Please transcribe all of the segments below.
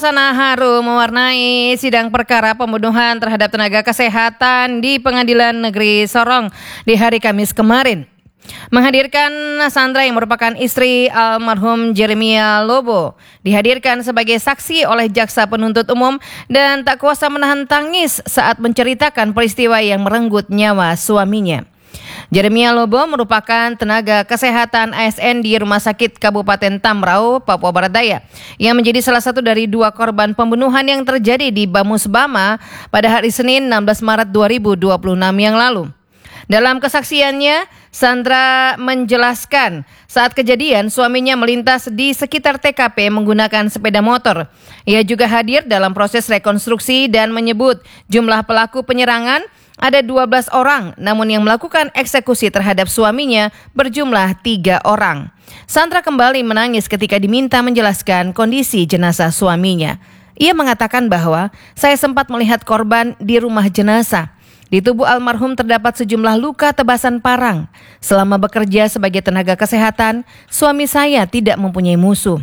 Suasana haru mewarnai sidang perkara pembunuhan terhadap tenaga kesehatan di Pengadilan Negeri Sorong di hari Kamis kemarin. Menghadirkan Sandra yang merupakan istri almarhum Jeremia Lobo dihadirkan sebagai saksi oleh jaksa penuntut umum dan tak kuasa menahan tangis saat menceritakan peristiwa yang merenggut nyawa suaminya. Jeremia Lobo merupakan tenaga kesehatan ASN di Rumah Sakit Kabupaten Tambrau, Papua Barat Daya, yang menjadi salah satu dari dua korban pembunuhan yang terjadi di Bamus Bama pada hari Senin 16 Maret 2026 yang lalu. Dalam kesaksiannya, Sandra menjelaskan saat kejadian suaminya melintas di sekitar TKP menggunakan sepeda motor. Ia juga hadir dalam proses rekonstruksi dan menyebut jumlah pelaku penyerangan ada 12 orang, namun yang melakukan eksekusi terhadap suaminya berjumlah 3 orang. Sandra kembali menangis ketika diminta menjelaskan kondisi jenazah suaminya. Ia mengatakan bahwa saya sempat melihat korban di rumah jenazah. Di tubuh almarhum terdapat sejumlah luka tebasan parang. Selama bekerja sebagai tenaga kesehatan, suami saya tidak mempunyai musuh.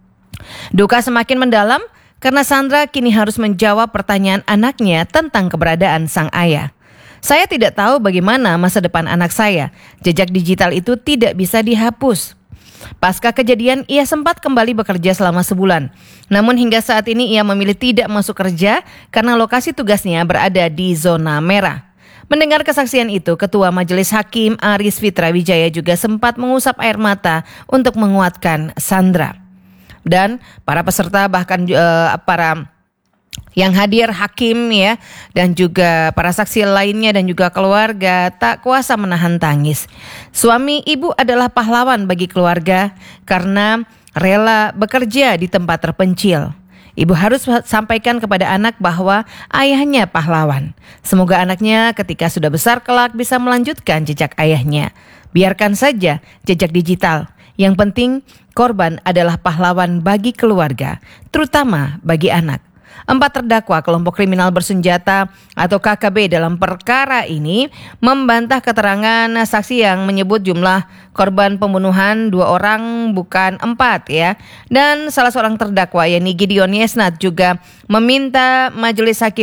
Duka semakin mendalam karena Sandra kini harus menjawab pertanyaan anaknya tentang keberadaan sang ayah. Saya tidak tahu bagaimana masa depan anak saya. Jejak digital itu tidak bisa dihapus. Pasca kejadian, ia sempat kembali bekerja selama sebulan. Namun hingga saat ini ia memilih tidak masuk kerja karena lokasi tugasnya berada di zona merah. Mendengar kesaksian itu, Ketua Majelis Hakim Aris Fitra Wijaya juga sempat mengusap air mata untuk menguatkan Sandra. Dan para peserta bahkan para yang hadir hakim ya dan juga para saksi lainnya dan juga keluarga tak kuasa menahan tangis. Suami ibu adalah pahlawan bagi keluarga karena rela bekerja di tempat terpencil. Ibu harus sampaikan kepada anak bahwa ayahnya pahlawan. Semoga anaknya ketika sudah besar kelak bisa melanjutkan jejak ayahnya. Biarkan saja jejak digital. Yang penting korban adalah pahlawan bagi keluarga, terutama bagi anak. 4 terdakwa kelompok kriminal bersenjata atau KKB dalam perkara ini membantah keterangan saksi yang menyebut jumlah korban pembunuhan 2 orang bukan 4 ya. Dan salah seorang terdakwa yakni Gideon Yesnat juga meminta Majelis Hakim